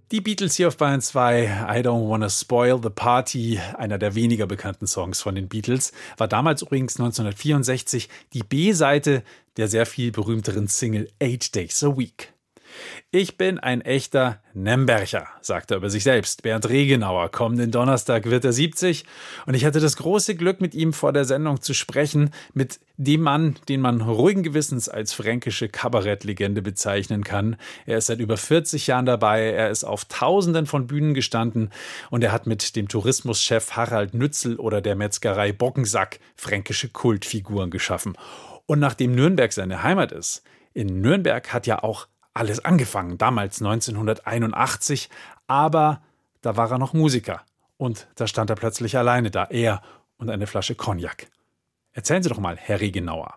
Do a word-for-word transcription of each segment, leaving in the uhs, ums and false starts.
Die Beatles hier auf Bayern zwei, I Don't Wanna Spoil the Party, einer der weniger bekannten Songs von den Beatles, war damals übrigens neunzehnhundertvierundsechzig die B-Seite der sehr viel berühmteren Single Eight Days a Week. Ich bin ein echter Nembercher, sagt er über sich selbst. Bernd Regenauer, kommenden Donnerstag wird er siebzig und ich hatte das große Glück, mit ihm vor der Sendung zu sprechen, mit dem Mann, den man ruhigen Gewissens als fränkische Kabarettlegende bezeichnen kann. Er ist seit über vierzig Jahren dabei, er ist auf Tausenden von Bühnen gestanden und er hat mit dem Tourismuschef Harald Nützel oder der Metzgerei Bockensack fränkische Kultfiguren geschaffen. Und nachdem Nürnberg seine Heimat ist, in Nürnberg hat ja auch alles angefangen, damals neunzehnhunderteinundachtzig, aber da war er noch Musiker und da stand er plötzlich alleine da, er und eine Flasche Cognac. Erzählen Sie doch mal, Herr Regenauer.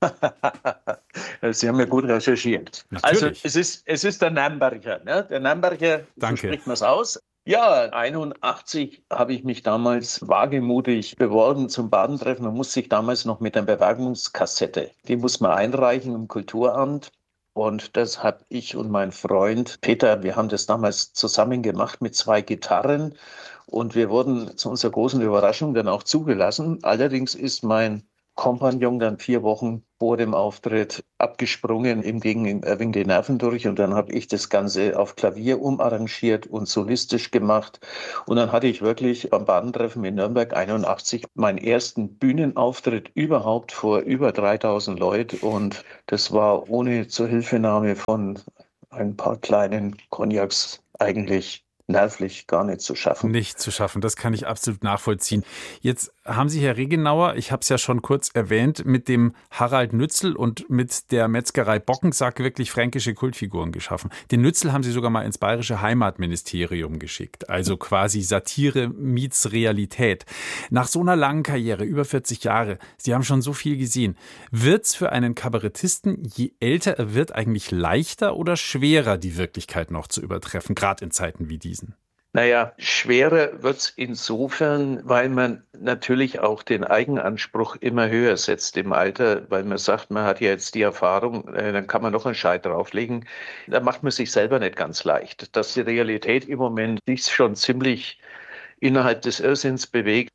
Sie haben ja gut recherchiert. Natürlich. Also es ist, es ist der Nürnberger, ne? Der Nürnberger, so spricht man es aus. Ja, einundachtzig habe ich mich damals wagemutig beworben zum Badentreffen. Man muss sich damals noch mit einer Bewerbungskassette, die muss man einreichen im Kulturamt. Und das habe ich und mein Freund Peter, wir haben das damals zusammen gemacht mit zwei Gitarren. Und wir wurden zu unserer großen Überraschung dann auch zugelassen. Allerdings ist mein Kompagnon dann vier Wochen vor dem Auftritt abgesprungen, ihm gingen Irving die Nerven durch. Und dann habe ich das Ganze auf Klavier umarrangiert und solistisch gemacht. Und dann hatte ich wirklich beim Badentreffen in Nürnberg einundachtzig meinen ersten Bühnenauftritt überhaupt vor über dreitausend Leuten. Und das war ohne Zuhilfenahme von ein paar kleinen Cognacs eigentlich nervlich gar nicht zu schaffen. Nicht zu schaffen, das kann ich absolut nachvollziehen. Jetzt haben Sie, Herr Regenauer, ich habe es ja schon kurz erwähnt, mit dem Harald Nützel und mit der Metzgerei Bockensack wirklich fränkische Kultfiguren geschaffen. Den Nützel haben Sie sogar mal ins bayerische Heimatministerium geschickt, also quasi Satire meets Realität. Nach so einer langen Karriere, über vierzig Jahre, Sie haben schon so viel gesehen. Wird's für einen Kabarettisten, je älter er wird, eigentlich leichter oder schwerer, die Wirklichkeit noch zu übertreffen, gerade in Zeiten wie diesen? Naja, schwerer wird es insofern, weil man natürlich auch den Eigenanspruch immer höher setzt im Alter, weil man sagt, man hat ja jetzt die Erfahrung, äh, dann kann man noch einen Scheit drauflegen. Da macht man sich selber nicht ganz leicht. Dass die Realität im Moment sich schon ziemlich innerhalb des Irrsinns bewegt,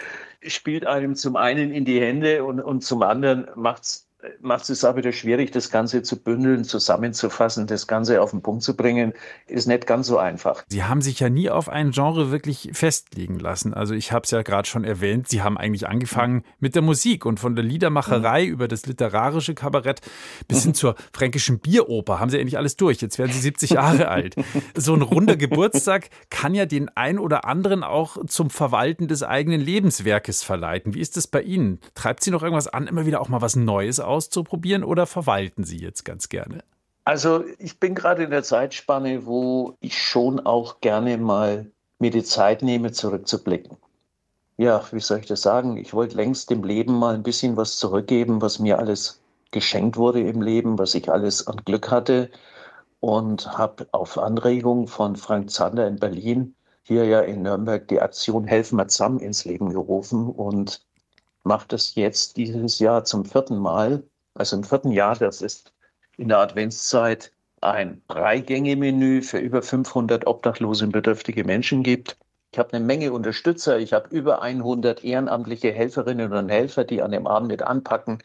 spielt einem zum einen in die Hände und, und zum anderen macht es macht es auch wieder schwierig, das Ganze zu bündeln, zusammenzufassen, das Ganze auf den Punkt zu bringen, ist nicht ganz so einfach. Sie haben sich ja nie auf ein Genre wirklich festlegen lassen. Also ich habe es ja gerade schon erwähnt, Sie haben eigentlich angefangen mit der Musik und von der Liedermacherei mhm. über das literarische Kabarett bis hin zur fränkischen Bieroper haben Sie eigentlich alles durch. Jetzt werden Sie siebzig Jahre alt. So ein runder Geburtstag kann ja den ein oder anderen auch zum Verwalten des eigenen Lebenswerkes verleiten. Wie ist das bei Ihnen? Treibt Sie noch irgendwas an, immer wieder auch mal was Neues auszuprobieren oder verwalten Sie jetzt ganz gerne? Also ich bin gerade in der Zeitspanne, wo ich schon auch gerne mal mir die Zeit nehme, zurückzublicken. Ja, wie soll ich das sagen? Ich wollte längst dem Leben mal ein bisschen was zurückgeben, was mir alles geschenkt wurde im Leben, was ich alles an Glück hatte und habe auf Anregung von Frank Zander in Berlin hier ja in Nürnberg die Aktion Helfen wir zusammen ins Leben gerufen und mache das jetzt dieses Jahr zum vierten Mal, also im vierten Jahr, das ist in der Adventszeit ein Drei-Gänge-Menü für über fünfhundert obdachlose und bedürftige Menschen gibt. Ich habe eine Menge Unterstützer, ich habe über hundert ehrenamtliche Helferinnen und Helfer, die an dem Abend mit anpacken.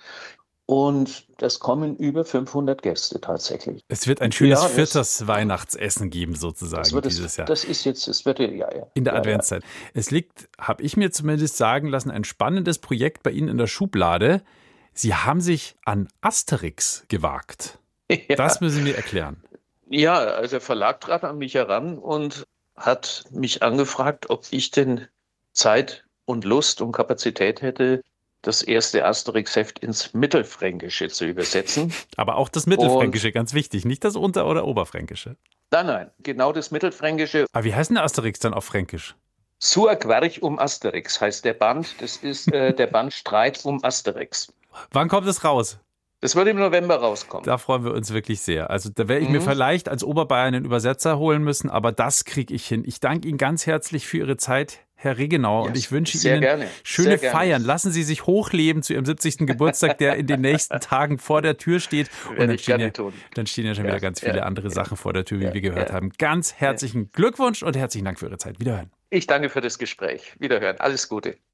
Und das kommen über fünfhundert Gäste tatsächlich. Es wird ein schönes ja, viertes Weihnachtsessen geben sozusagen das wird dieses es, Jahr. Das ist jetzt, es wird ja, ja. In der ja, Adventszeit. Ja. Es liegt, habe ich mir zumindest sagen lassen, ein spannendes Projekt bei Ihnen in der Schublade. Sie haben sich an Asterix gewagt. Ja. Das müssen Sie mir erklären. Ja, also der Verlag trat an mich heran und hat mich angefragt, ob ich denn Zeit und Lust und Kapazität hätte, das erste Asterix-Heft ins Mittelfränkische zu übersetzen. Aber auch das Mittelfränkische, und ganz wichtig, nicht das Unter- oder Oberfränkische. Nein, nein, genau das Mittelfränkische. Aber wie heißt denn Asterix dann auf Fränkisch? Sur Gwerch um Asterix heißt der Band. Das ist äh, der Band Streit um Asterix. Wann kommt es raus? Das wird im November rauskommen. Da freuen wir uns wirklich sehr. Also da werde ich mhm. mir vielleicht als Oberbayern einen Übersetzer holen müssen, aber das kriege ich hin. Ich danke Ihnen ganz herzlich für Ihre Zeit, Herr Regenauer. Ja, und ich wünsche Ihnen gerne. schöne Feiern. Lassen Sie sich hochleben zu Ihrem siebzigsten Geburtstag, der in den nächsten Tagen vor der Tür steht. Und dann stehen, ja, dann stehen ja schon ja, wieder ganz viele ja, andere ja, Sachen vor der Tür, wie ja, wir gehört ja. haben. Ganz herzlichen Glückwunsch und herzlichen Dank für Ihre Zeit. Wiederhören. Ich danke für das Gespräch. Wiederhören. Alles Gute.